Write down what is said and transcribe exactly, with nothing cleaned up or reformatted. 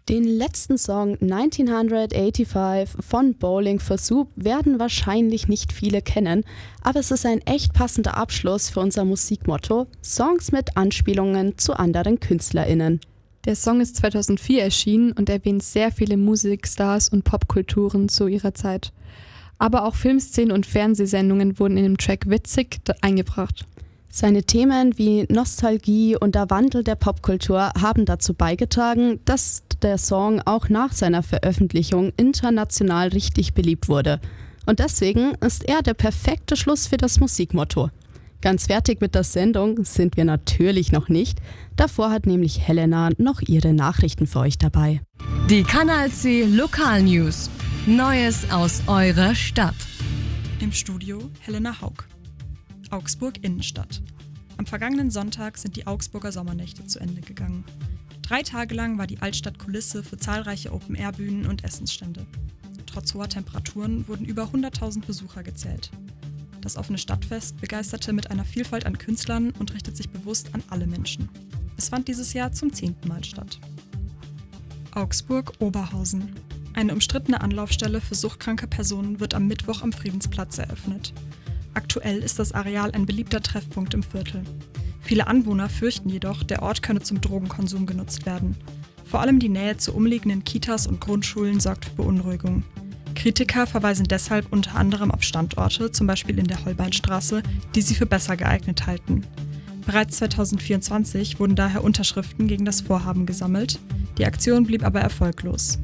Den letzten Song neunzehnhundertfünfundachtzig von Bowling for Soup werden wahrscheinlich nicht viele kennen, aber es ist ein echt passender Abschluss für unser Musikmotto: Songs mit Anspielungen zu anderen KünstlerInnen. Der Song ist zweitausendvier erschienen und erwähnt sehr viele Musikstars und Popkulturen zu ihrer Zeit. Aber auch Filmszenen und Fernsehsendungen wurden in dem Track witzig eingebracht. Seine Themen wie Nostalgie und der Wandel der Popkultur haben dazu beigetragen, dass der Song auch nach seiner Veröffentlichung international richtig beliebt wurde. Und deswegen ist er der perfekte Schluss für das Musikmotto. Ganz fertig mit der Sendung sind wir natürlich noch nicht. Davor hat nämlich Helena noch ihre Nachrichten für euch dabei. Die Kanal C Lokalnews. Neues aus eurer Stadt. Im Studio Helena Haug. Augsburg Innenstadt. Am vergangenen Sonntag sind die Augsburger Sommernächte zu Ende gegangen. Drei Tage lang war die Altstadt Kulisse für zahlreiche Open-Air-Bühnen und Essensstände. Trotz hoher Temperaturen wurden über hunderttausend Besucher gezählt. Das offene Stadtfest begeisterte mit einer Vielfalt an Künstlern und richtet sich bewusst an alle Menschen. Es fand dieses Jahr zum zehnten Mal statt. Augsburg-Oberhausen. Eine umstrittene Anlaufstelle für suchtkranke Personen wird am Mittwoch am Friedensplatz eröffnet. Aktuell ist das Areal ein beliebter Treffpunkt im Viertel. Viele Anwohner fürchten jedoch, der Ort könne zum Drogenkonsum genutzt werden. Vor allem die Nähe zu umliegenden Kitas und Grundschulen sorgt für Beunruhigung. Kritiker verweisen deshalb unter anderem auf Standorte, zum Beispiel in der Holbeinstraße, die sie für besser geeignet halten. Bereits zweitausendvierundzwanzig wurden daher Unterschriften gegen das Vorhaben gesammelt. Die Aktion blieb aber erfolglos.